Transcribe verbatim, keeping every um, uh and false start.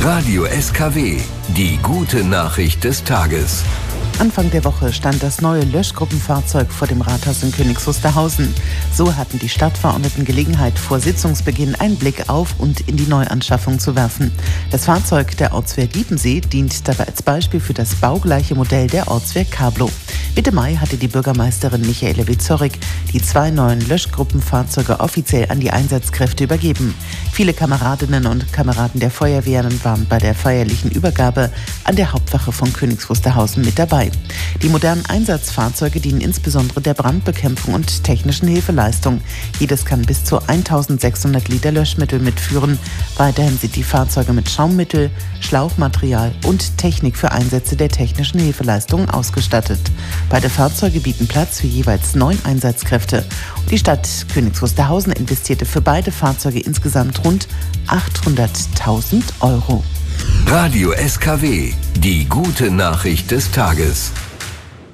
Radio S K W, die gute Nachricht des Tages. Anfang der Woche stand das neue Löschgruppenfahrzeug vor dem Rathaus in Königs Wusterhausen. So hatten die Stadtverordneten Gelegenheit, vor Sitzungsbeginn einen Blick auf und in die Neuanschaffung zu werfen. Das Fahrzeug der Ortswehr Diebensee dient dabei als Beispiel für das baugleiche Modell der Ortswehr Kablow. Mitte Mai hatte die Bürgermeisterin Michaela Wieczorek die zwei neuen Löschgruppenfahrzeuge offiziell an die Einsatzkräfte übergeben. Viele Kameradinnen und Kameraden der Feuerwehren waren bei der feierlichen Übergabe an der Hauptwache von Königs Wusterhausen mit dabei. Die modernen Einsatzfahrzeuge dienen insbesondere der Brandbekämpfung und technischen Hilfeleistung. Jedes kann bis zu eintausendsechshundert Liter Löschmittel mitführen. Weiterhin sind die Fahrzeuge mit Schaummittel, Schlauchmaterial und Technik für Einsätze der technischen Hilfeleistung ausgestattet. Beide Fahrzeuge bieten Platz für jeweils neun Einsatzkräfte. Und die Stadt Königs Wusterhausen investierte für beide Fahrzeuge insgesamt rund achthunderttausend Euro. Radio S K W, die gute Nachricht des Tages.